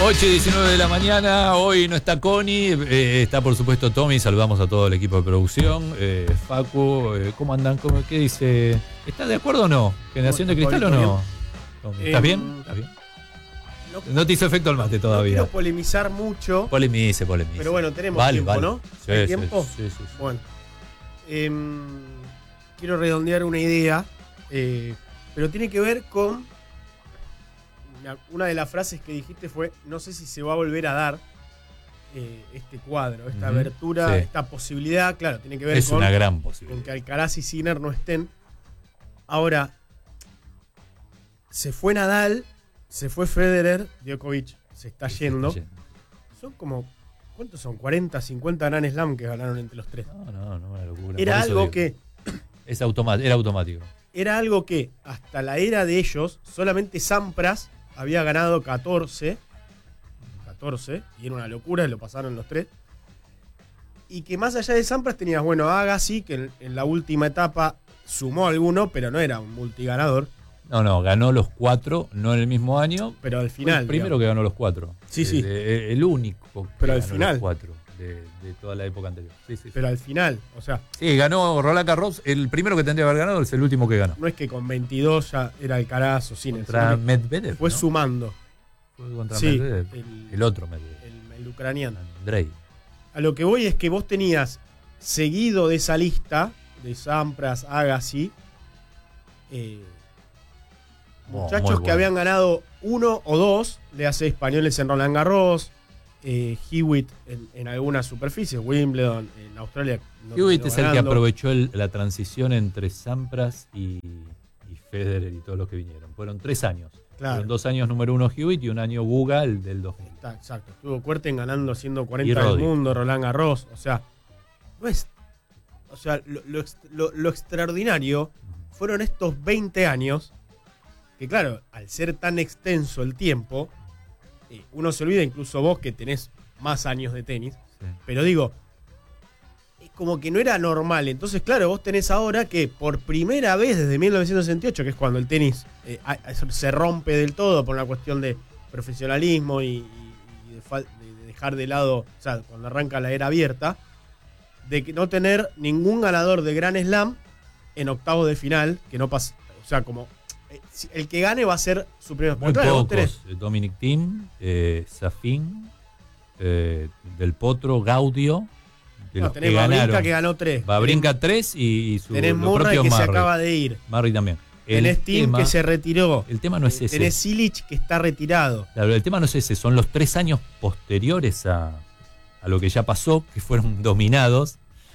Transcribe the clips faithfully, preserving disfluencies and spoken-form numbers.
ocho y diecinueve de la mañana, hoy no está Connie, eh, está por supuesto Tommy, saludamos a todo el equipo de producción, eh, Facu, eh, ¿cómo andan? ¿Cómo, ¿Qué dice? ¿Estás de acuerdo o no? ¿Generación de Cristal o no? Tommy, ¿estás eh, bien? ¿Estás bien? No, no te hizo efecto el mate todavía. No quiero polemizar mucho. Polemice, polemice. Pero bueno, tenemos vale, tiempo, vale. ¿no? Sí, ¿Hay sí, tiempo? Sí, sí, sí. Bueno. Eh, quiero redondear una idea, eh, pero tiene que ver con... Una de las frases que dijiste fue, no sé si se va a volver a dar eh, este cuadro, esta uh-huh. abertura, sí. esta posibilidad, claro, tiene que ver es con, una gran posibilidad. con que Alcaraz y Sinner no estén. Ahora, se fue Nadal, se fue Federer, Djokovic se está yendo. Sí, son como, ¿cuántos son? cuarenta, cincuenta Grand Slam que ganaron entre los tres. No, no, no, una locura. Era algo digo, que... Es automático, era automático. Era algo que hasta la era de ellos, solamente Sampras había ganado catorce, catorce, y era una locura, lo pasaron los tres. Y que más allá de Sampras tenías, bueno, Agassi, que en, en la última etapa sumó alguno, pero no era un multiganador. No, no, ganó los cuatro, no en el mismo año. Pero al final. El primero digamos. que ganó los cuatro. Sí, sí. El, el, el único que pero ganó al final. los cuatro de, de toda la época anterior. Sí, sí, pero sí. al final, o sea. Sí, ganó Roland Garros. El primero que tendría que haber ganado es el último que ganó. No es que con veintidós ya era Alcaraz o Sinner. Contra Medvedev. Fue ¿no? sumando. Fue contra sí, Medvedev. El, el otro Medvedev. El, el ucraniano. Andrei. A lo que voy es que vos tenías seguido de esa lista de Sampras, Agassi, eh, muchachos oh, que bueno. habían ganado uno o dos, le hace españoles en Roland Garros, eh, Hewitt en, en algunas superficies, Wimbledon, en Australia. No Hewitt es ganando. el que aprovechó el, la transición entre Sampras y, y Federer y todos los que vinieron. Fueron tres años. Claro. Fueron dos años número uno Hewitt y un año Guga, el del dos mil. Está, exacto. Estuvo Kuerten ganando siendo cuarenta del mundo, Roland Garros. O sea, no es. O sea, lo, lo, lo, lo extraordinario fueron estos veinte años. Que claro, al ser tan extenso el tiempo, eh, uno se olvida, incluso vos que tenés más años de tenis, sí. pero digo, es como que no era normal. Entonces, claro, vos tenés ahora que por primera vez desde mil novecientos sesenta y ocho, que es cuando el tenis eh, se rompe del todo por una cuestión de profesionalismo y, y, y de, fal- de, de dejar de lado, o sea, cuando arranca la era abierta, de que no tener ningún ganador de Grand Slam en octavos de final, que no pasa, o sea, como... El que gane va a ser su primer Muy claro, pocos. Dominic Thiem, eh, Safin, eh, Del Potro, Gaudio. De no, los tenés que Babrinka ganaron. que ganó tres. Babrinka tres y, y su tenés Murray que Murray. se acaba de ir. Murray también. Tenés Thiem que se retiró. El tema no es ese. Tenés Cilic que está retirado. Claro, el tema no es ese, son los tres años posteriores a, a lo que ya pasó, que fueron dominados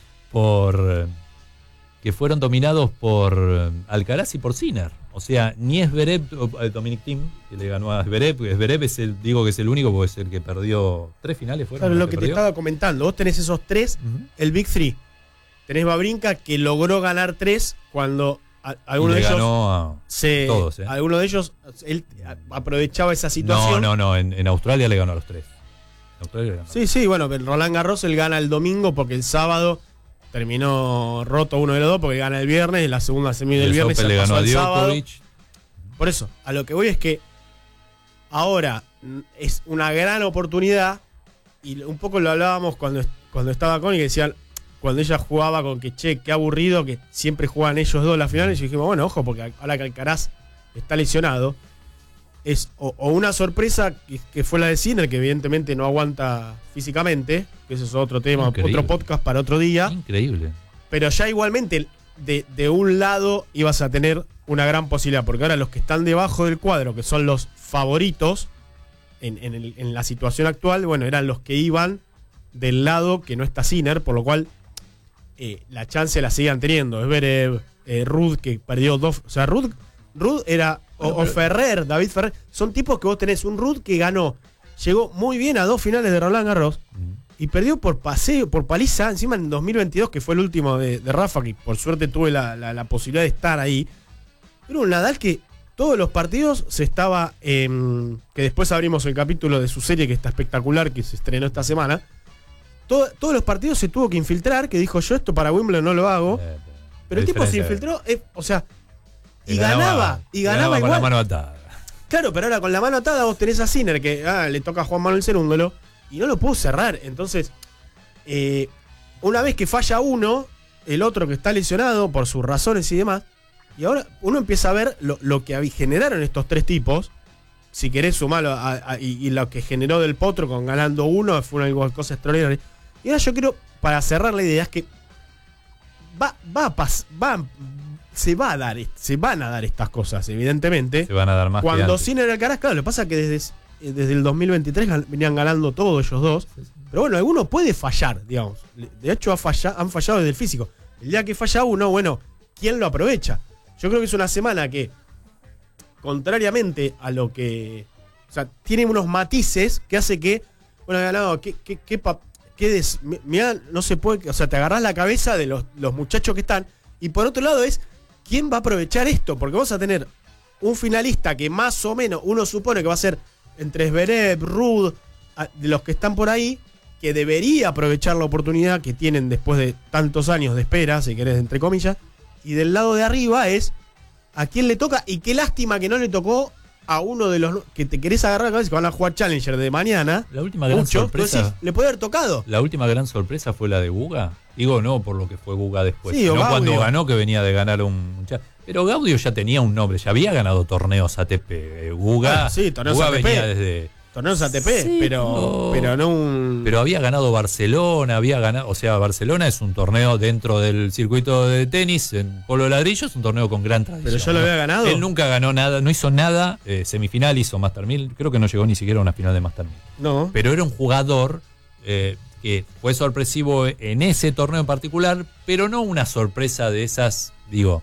por... que fueron dominados por Alcaraz y por Sinner. O sea, ni Zverev, Dominic Thiem, que le ganó a Zverev, Zverev es el, digo que es el único porque es el que perdió tres finales. Claro, lo que, que te estaba comentando, vos tenés esos tres, uh-huh. el Big Three. Tenés Babrinka que logró ganar tres cuando a, alguno de ellos ganó a se, todos, ¿eh? alguno de ellos él aprovechaba esa situación. No, no, no, en, en Australia le ganó a los tres. En Australia le ganó. Sí, sí, bueno, el Roland Garros él gana el domingo porque el sábado terminó roto uno de los dos porque gana el viernes y la segunda semi del viernes se le ganó a Djokovic. Por eso, a lo que voy es que ahora es una gran oportunidad y un poco lo hablábamos cuando, cuando estaba con y que decían, cuando ella jugaba con que che, qué aburrido que siempre juegan ellos dos las finales y dijimos, bueno, ojo, porque ahora que Alcaraz está lesionado, es o, o una sorpresa que, que fue la de Sinner, que evidentemente no aguanta físicamente, que ese es otro tema, Increíble. otro podcast para otro día. Increíble. Pero ya igualmente de, de un lado ibas a tener una gran posibilidad, porque ahora los que están debajo del cuadro, que son los favoritos en, en, el, en la situación actual, bueno, eran los que iban del lado que no está Sinner, por lo cual eh, la chance la seguían teniendo. Es ver eh, eh, Ruud, que perdió dos. O sea, Ruud, Ruud era. O, o Ferrer, David Ferrer. Son tipos que vos tenés un Ruud que ganó. Llegó muy bien a dos finales de Roland Garros. Mm. Y perdió por paseo, por paliza, encima en dos mil veintidós, que fue el último de, de Rafa, que por suerte tuve la, la, la posibilidad de estar ahí. Era un Nadal que todos los partidos se estaba, eh, que después abrimos el capítulo de su serie, que está espectacular, que se estrenó esta semana. Todo, todos los partidos se tuvo que infiltrar, que dijo, yo esto para Wimbledon no lo hago. Eh, pero el tipo se infiltró, eh, o sea, y ganaba, ganaba, y ganaba, ganaba igual. Con la mano atada. Claro, pero ahora con la mano atada vos tenés a Sinner que ah, le toca a Juan Manuel Cerúndolo y no lo pudo cerrar. Entonces, eh, una vez que falla uno, el otro que está lesionado por sus razones y demás, y ahora uno empieza a ver lo, lo que generaron estos tres tipos. Si querés sumarlo a, a, y, y lo que generó Del Potro con ganando uno fue una cosa extraordinaria. Y ahora yo quiero, para cerrar la idea, es que va, va a pas, va, se va a dar, se van a dar estas cosas, evidentemente. Se van a dar más. Cuando Sinner y Alcaraz, claro, lo que pasa es que desde, desde el dos mil veintitrés venían ganando todos ellos dos. Sí, sí. Pero bueno, alguno puede fallar, digamos. De hecho, ha falla, han fallado desde el físico. El día que falla uno, bueno, ¿quién lo aprovecha? Yo creo que es una semana que, contrariamente a lo que... O sea, tiene unos matices que hace que... Bueno, ganado, ¿qué, qué, qué, qué des, mirá, no se puede... O sea, te agarrás la cabeza de los, los muchachos que están. Y por otro lado es, ¿quién va a aprovechar esto? Porque vamos a tener un finalista que más o menos uno supone que va a ser entre Zverev, Ruud, de los que están por ahí, que debería aprovechar la oportunidad que tienen después de tantos años de espera, si querés, entre comillas. Y del lado de arriba es a quién le toca, y qué lástima que no le tocó a uno de los que te querés agarrar la cabeza, que van a jugar Challenger de mañana. La última gran mucho, sorpresa. Decís, le puede haber tocado. La última gran sorpresa fue la de Guga. Digo, no por lo que fue Guga después, sí, no cuando ganó, que venía de ganar un. Pero Gaudio ya tenía un nombre, ya había ganado torneos A T P. Guga, ah, sí, torneos Guga A T P. venía desde. Torneos A T P, sí, pero, no, pero no un... Pero había ganado Barcelona, había ganado... O sea, Barcelona es un torneo dentro del circuito de tenis, en polo de ladrillo, es un torneo con gran tradición. Pero yo lo ¿no? había ganado. Él nunca ganó nada, no hizo nada, eh, semifinal hizo Master mil, creo que no llegó ni siquiera a una final de Master mil. No. Pero era un jugador eh, que fue sorpresivo en ese torneo en particular, pero no una sorpresa de esas, digo...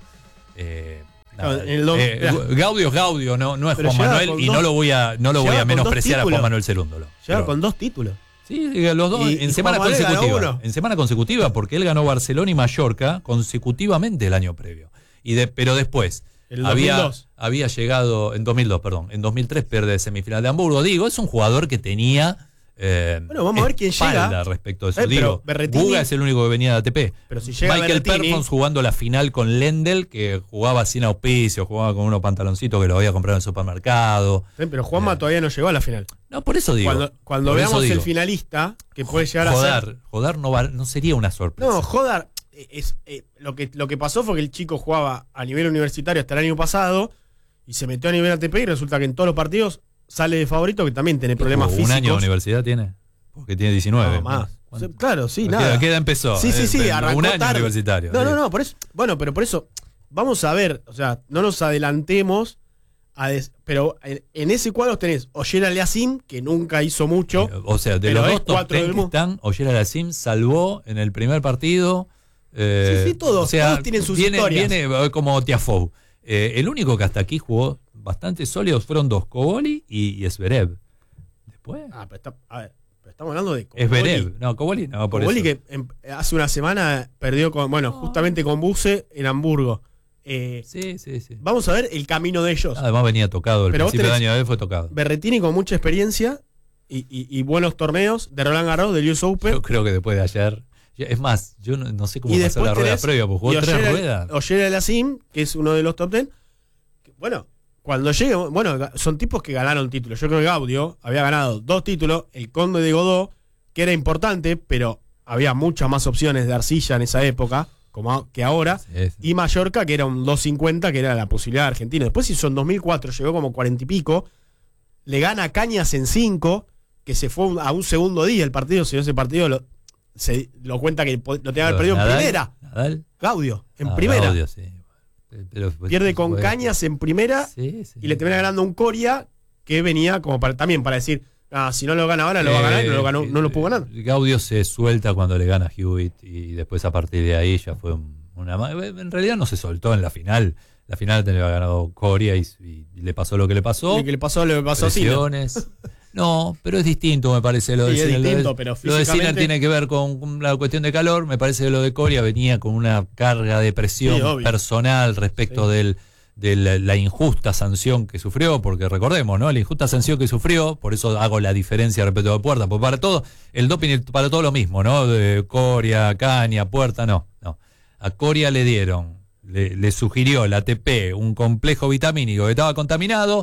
Eh, Nada, el don, eh, Gaudio es Gaudio, no, no es Juan Manuel, y dos, no lo voy a no lo voy a menospreciar a Juan Manuel Cerúndolo. Llega con dos títulos. Sí, los dos y, en y semana consecutiva. En semana consecutiva, porque él ganó Barcelona y Mallorca consecutivamente el año previo. Y de, pero después el había, había llegado en dos mil dos, perdón, en dos mil tres pierde semifinal de Hamburgo. Digo, es un jugador que tenía Eh, bueno, vamos a ver quién llega respecto a eso. Eh, Digo, Guga es el único que venía de A T P. Pero si llega Michael Berrettini, Perfons jugando la final con Lendl, que jugaba sin auspicio, jugaba con unos pantaloncitos que lo había comprado en el supermercado. Sí, pero Juanma eh. todavía no llegó a la final. No, por eso digo. Cuando, cuando por veamos digo. el finalista, que puede llegar Jodar, a ser. Jodar no, va, no sería una sorpresa. No, Jodar. Es, eh, lo, que, lo que pasó fue que el chico jugaba a nivel universitario hasta el año pasado y se metió a nivel A T P y resulta que en todos los partidos sale de favorito, que también tiene problemas ¿Un físicos. ¿Un año de universidad tiene? Porque tiene diecinueve. No, más. Claro, sí, nada. Queda, queda empezó. Sí, sí, sí, arrancó un año tarde. universitario. No, sí. no, no, por eso. Bueno, pero por eso vamos a ver, o sea, no nos adelantemos a des, pero en, en ese cuadro tenés Oyer Aliassime, que nunca hizo mucho. O sea, de los dos top ten que están, Oyer Aliassime salvó en el primer partido. Eh, sí, sí, todos, o sea, todos tienen sus viene, historias. Viene como Tiafoe. Eh, el único que hasta aquí jugó bastante sólidos fueron dos, Koboli y, y Zverev. Después. Ah, pero está, a ver. Estamos hablando de Koboli. Zverev. No, Koboli no, por Koboli eso. que en, hace una semana perdió con, bueno, no. justamente con Buse en Hamburgo. Eh, sí, sí, sí. Vamos a ver el camino de ellos. Además venía tocado, el Pero principio del año de él fue tocado. Berrettini con mucha experiencia y, y, y buenos torneos de Roland Garros, del U S Open. Yo creo que después de ayer, es más, yo no, no sé cómo pasó la rueda previa, porque jugó tres ruedas. Oyer Aliassime, que es uno de los top ten. Bueno, cuando llegue, bueno, son tipos que ganaron títulos. Yo creo que Gaudio había ganado dos títulos, el Conde de Godó, que era importante, pero había muchas más opciones de arcilla en esa época como que ahora, sí, sí. Y Mallorca, que era un dos cincuenta, que era la posibilidad de Argentina. Después hizo en dos mil cuatro, llegó como cuarenta y pico, le gana a Cañas en cinco, que se fue a un segundo día el partido, si no ese partido lo, se, lo cuenta que lo tenía que haber perdido Nadal, en primera. Nadal. Gaudio, en ah, primera. Gaudio, sí. Pero, pues, pierde con pues, Cañas en primera, sí, sí. Y le termina ganando un Coria que venía como para, también para decir, ah, si no lo gana ahora lo va a ganar, no lo, ganó, no lo pudo ganar. Gaudio se suelta cuando le gana a Hewitt y después a partir de ahí ya fue una... En realidad no se soltó en la final. La final tenía ganado Coria y, y, y le pasó lo que le pasó. Y que le pasó lo que pasó Presiones. No, pero es distinto, me parece. Lo sí, de es Sinner, distinto, lo de, pero lo de Sinner tiene que ver con la cuestión de calor. Me parece que lo de Coria venía con una carga de presión sí, personal respecto sí. del, de la, la injusta sanción que sufrió, porque recordemos, ¿no? La injusta sanción que sufrió, por eso hago la diferencia respecto a Puerta, porque para todo, el doping para todo lo mismo, ¿no? De Coria, Caña, Puerta, no, no. A Coria le dieron, le, le sugirió la A T P un complejo vitamínico que estaba contaminado.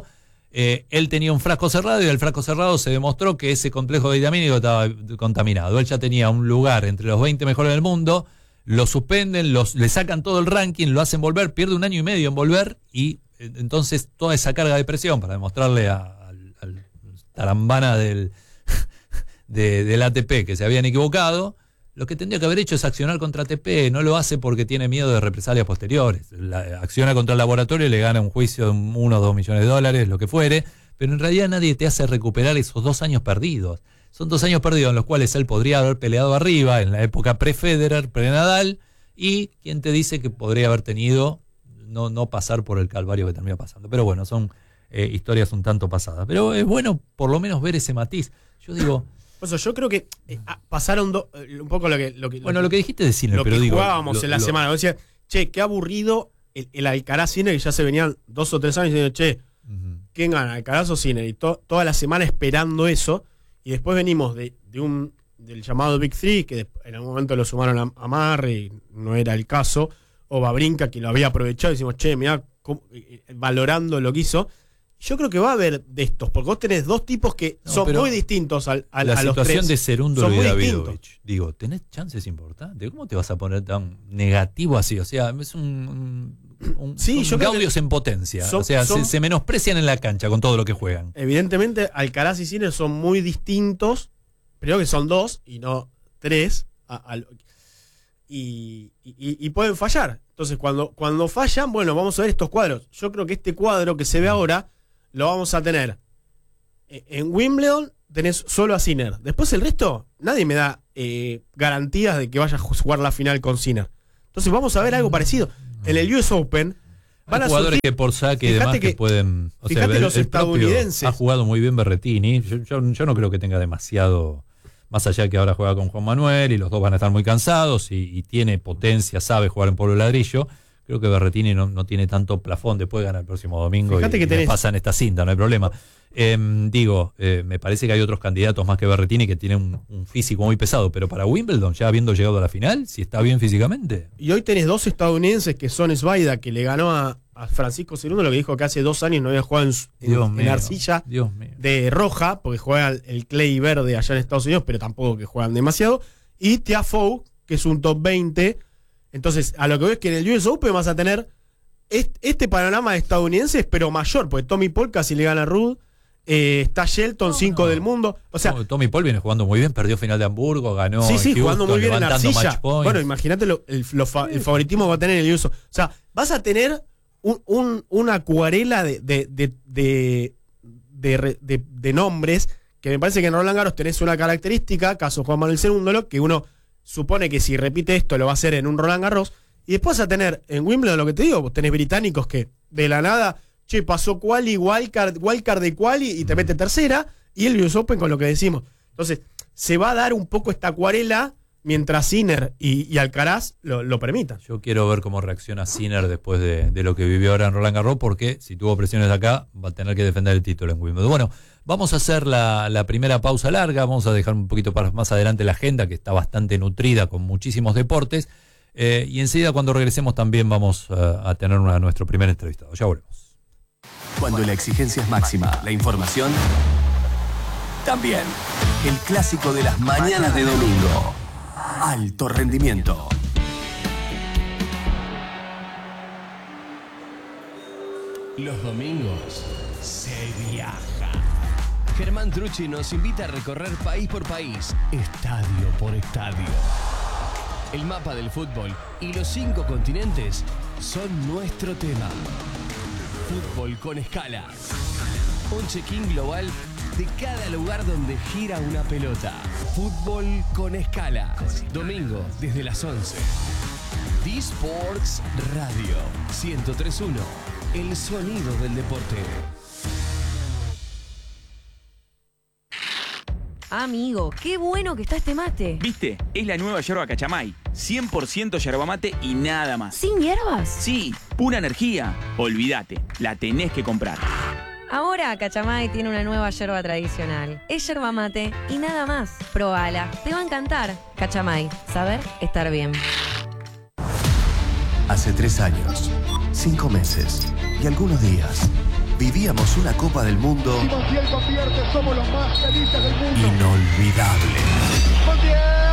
Eh, él tenía un frasco cerrado y del frasco cerrado se demostró que ese complejo vitamínico estaba contaminado. Él ya tenía un lugar entre los veinte mejores del mundo, lo suspenden, los, le sacan todo el ranking, lo hacen volver, pierde un año y medio en volver y eh, entonces toda esa carga de presión para demostrarle a, al, al tarambana del, de, del A T P que se habían equivocado. Lo que tendría que haber hecho es accionar contra A T P, no lo hace porque tiene miedo de represalias posteriores. La, acciona contra el laboratorio y le gana un juicio de uno o dos millones de dólares, lo que fuere, pero en realidad nadie te hace recuperar esos dos años perdidos. Son dos años perdidos en los cuales él podría haber peleado arriba, en la época pre-Federer, pre-Nadal, y quien te dice que podría haber tenido no, no pasar por el calvario que termina pasando. Pero bueno, son eh, historias un tanto pasadas. Pero es bueno por lo menos ver ese matiz. Yo digo... Eso, yo creo que eh, pasaron do, un poco lo que... Lo que bueno, lo que, lo que dijiste de Sinner, lo pero que digo... jugábamos lo, en la lo, semana. O sea, che, qué aburrido el, el Alcaraz Sinner, que ya se venían dos o tres años diciendo, che, uh-huh. ¿quién gana, Alcaraz o Sinner? Y to, toda la semana esperando eso. Y después venimos de, de un del llamado Big Three, que en algún momento lo sumaron a, a Murray, no era el caso, o Wawrinka, que lo había aprovechado, y decimos, che, mirá, cómo, eh, valorando lo que hizo. Yo creo que va a haber de estos, porque vos tenés dos tipos que no, son muy distintos al, al, la a los tres. La situación de Cerúndolo y Davidovich, digo, tenés chances importantes. ¿Cómo te vas a poner tan negativo así? O sea, es un, un, sí, un Gaudios en potencia. Son, o sea, son, se, se menosprecian en la cancha con todo lo que juegan. Evidentemente, Alcaraz y Sinner son muy distintos. Primero que son dos y no tres. A, a, y, y, y pueden fallar. Entonces, cuando, cuando fallan, bueno, vamos a ver estos cuadros. Yo creo que este cuadro que se ve ahora lo vamos a tener en Wimbledon, tenés solo a Sinner. Después el resto, nadie me da eh, garantías de que vaya a jugar la final con Sinner. Entonces vamos a ver algo parecido. En el U S Open van Hay a jugadores surgir, que por saque y demás que, que pueden... O fíjate sea, el, los el estadounidenses. Ha jugado muy bien Berrettini. Yo, yo, yo no creo que tenga demasiado... Más allá de que ahora juega con Juan Manuel y los dos van a estar muy cansados y, y tiene potencia, sabe jugar en polvo ladrillo. Creo que Berrettini no, no tiene tanto plafón, después gana el próximo domingo. Fíjate y, que tenés... y pasan esta cinta, no hay problema. Eh, digo, eh, me parece que hay otros candidatos más que Berrettini que tienen un, un físico muy pesado, pero para Wimbledon, ya habiendo llegado a la final, si está bien físicamente. Y hoy tenés dos estadounidenses que son Svaida, que le ganó a, a Francisco Cerúndolo, lo que dijo que hace dos años no había jugado en, en, en mío, arcilla Dios mío. de roja, porque juega el clay verde allá en Estados Unidos, pero tampoco que juegan demasiado. Y Tiafoe, que es un top veinte. Entonces, a lo que veo es que en el U S Open vas a tener este panorama estadounidense, pero mayor, porque Tommy Paul casi le gana a Ruud, eh, está Shelton, cinco no, no. del mundo. O sea, no, Tommy Paul viene jugando muy bien, perdió final de Hamburgo, ganó. Sí, sí, Houston, jugando muy bien en arcilla. Bueno, imagínate lo, el, lo fa, el favoritismo que va a tener en el uso. O sea, vas a tener un, un, una acuarela de, de, de, de, de, de, de nombres que me parece que en Roland Garros tenés una característica, caso Juan Manuel Cerúndolo, que uno supone que si repite esto lo va a hacer en un Roland Garros. Y después vas a tener en Wimbledon, lo que te digo, vos tenés británicos que de la nada, che, pasó quali, wildcard, wildcard de quali y te mete tercera, y el U S Open con lo que decimos. Entonces, se va a dar un poco esta acuarela mientras Sinner y, y Alcaraz lo, lo permitan. Yo quiero ver cómo reacciona Sinner después de, de lo que vivió ahora en Roland Garros, porque si tuvo presiones acá, va a tener que defender el título en Wimbledon. Bueno, vamos a hacer la, la primera pausa larga, vamos a dejar un poquito para más adelante la agenda, que está bastante nutrida con muchísimos deportes. Eh, y enseguida cuando regresemos también vamos uh, a tener una, nuestro primer entrevistado. Ya volvemos. Cuando la exigencia es máxima, la información también. El clásico de las mañanas de domingo. Alto rendimiento. Los domingos se viaja. Germán Trucci nos invita a recorrer país por país, estadio por estadio. El mapa del fútbol y los cinco continentes son nuestro tema. Fútbol con escala. Un check-in global de cada lugar donde gira una pelota. Fútbol con escala. Domingo desde las once. D-Sports Radio ciento tres punto uno. El sonido del deporte. Amigo, qué bueno que está este mate. ¿Viste? Es la nueva yerba Cachamay. cien por ciento yerba mate y nada más. ¿Sin hierbas? Sí, pura energía. Olvídate, la tenés que comprar. Ahora Cachamay tiene una nueva yerba tradicional. Es yerba mate y nada más. Probala, te va a encantar. Cachamay, saber estar bien. Hace tres años, cinco meses y algunos días vivíamos una Copa del Mundo Si Montiel convierte, somos los más felices del mundo. inolvidable. ¡Montiel!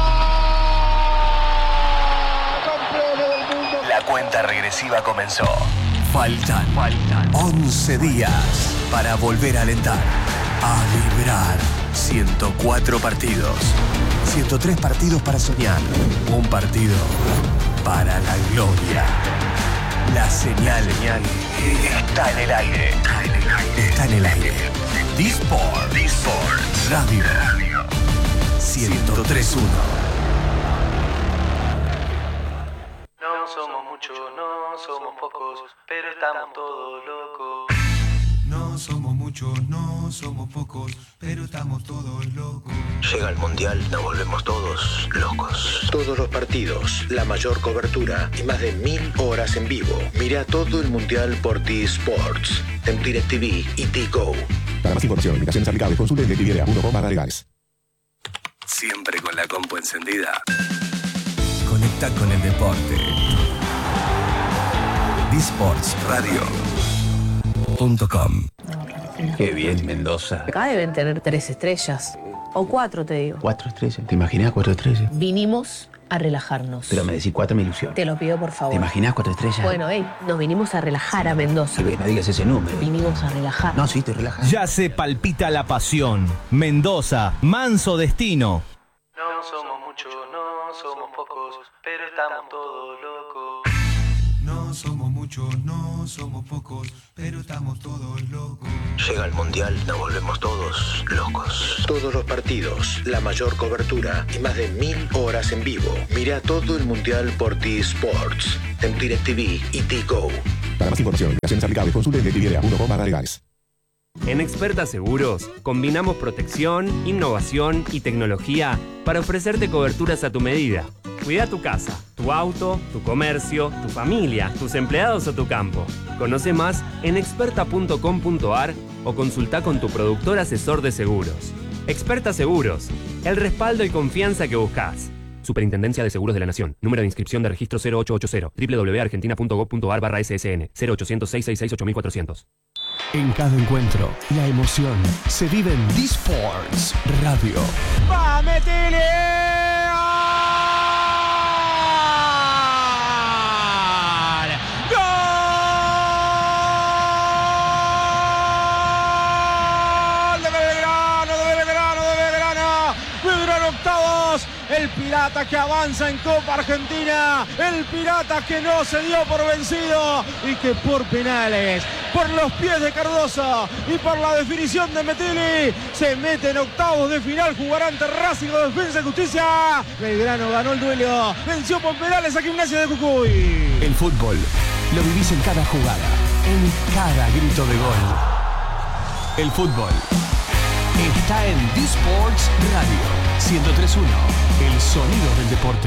¡Campeones del mundo! La cuenta regresiva comenzó. Faltan, Faltan once días para volver a alentar, a vibrar. ciento cuatro partidos, ciento tres partidos para soñar, un partido para la gloria. La señal, señal está en el aire. Está en el aire. Está en el aire. Disport, Disport Radio, Radio. ciento tres punto uno. No somos muchos, no somos pocos, pero estamos todos locos. No somos muchos, no somos pocos, pero estamos todos locos. Llega el Mundial, nos volvemos todos locos. Todos los partidos, la mayor cobertura y más de mil horas en vivo. Mira todo el Mundial por T-Sports, en DirecTV y T-Go. Para más información, limitaciones aplicables, consulte en DirecTV punto com barra legales. Siempre con la compu encendida. Conecta con el deporte. Disports Radio punto com. Qué bien, Mendoza. Acá deben tener tres estrellas. O cuatro, te digo. Cuatro estrellas. ¿Te imaginas cuatro estrellas? Vinimos a relajarnos. Pero me decís cuatro me ilusión. Te lo pido, por favor. ¿Te imaginas cuatro estrellas? Bueno, hey, nos vinimos a relajar a Mendoza. Sí, no digas ese número. Vinimos a relajar. No, sí, te relajas. Ya se palpita la pasión. Mendoza, manso destino. No somos muchos, no somos pocos, pero estamos todos locos. No somos muchos, no somos pocos, pero estamos todos locos. Llega el Mundial, nos volvemos todos locos. Todos los partidos, la mayor cobertura y más de mil horas en vivo. Mira todo el Mundial por T-Sports, en DirecTV y T-Go. Para más información, limitaciones aplicables, consulte en DirecTV punto com barra legales. En Experta Seguros combinamos protección, innovación y tecnología para ofrecerte coberturas a tu medida. Cuida tu casa, tu auto, tu comercio, tu familia, tus empleados o tu campo. Conoce más en experta punto com punto ar o consulta con tu productor asesor de seguros. Experta Seguros, el respaldo y confianza que buscas. Superintendencia de Seguros de la Nación. Número de inscripción de registro cero ocho ocho cero. doble u doble u doble u punto argentina punto gob punto ar barra S S N. cero ochocientos, seiscientos sesenta y seis, ocho mil cuatrocientos. En cada encuentro, la emoción se vive en Disports Radio. ¡Va, metele! El Pirata que avanza en Copa Argentina, el Pirata que no se dio por vencido y que por penales, por los pies de Cardoso y por la definición de Metelli, se mete en octavos de final, jugará ante Racing de Defensa y Justicia. Belgrano ganó el duelo, venció por penales a Gimnasia de Jujuy. El fútbol lo vivís en cada jugada, en cada grito de gol. El fútbol está en Disports Radio ciento tres punto uno, el sonido del deporte.